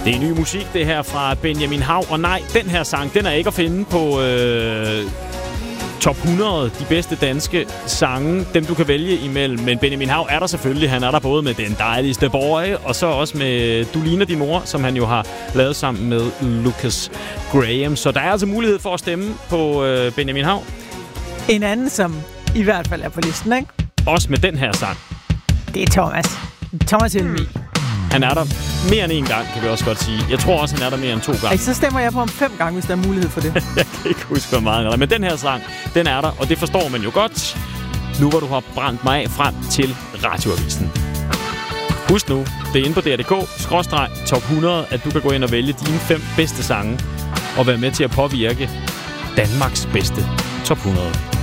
Det er ny musik, det her fra Benjamin Hav. Og nej, den her sang, den er ikke at finde på top 100, de bedste danske sange, dem du kan vælge imellem. Men Benjamin Hav er der selvfølgelig. Han er der både med Den Dejligste Boy, og så også med Du Ligner Din Mor, som han jo har lavet sammen med Lucas Graham. Så der er altså mulighed for at stemme på Benjamin Hav. En anden, som i hvert fald er på listen, ikke? Også med den her sang. Det er Thomas. Thomas Helmig. Han er der mere end en gang, kan vi også godt sige. Jeg tror også, han er der mere end 2 gange. Så stemmer jeg på ham 5 gange, hvis der er mulighed for det. Jeg kan ikke huske, hvor meget han er. Men den her sang, den er der, og det forstår man jo godt. Nu hvor du har brændt mig af frem til Radioavisen. Husk nu, det er inde på dr.dk/top 100, at du kan gå ind og vælge dine 5 bedste sange og være med til at påvirke Danmarks bedste top 100.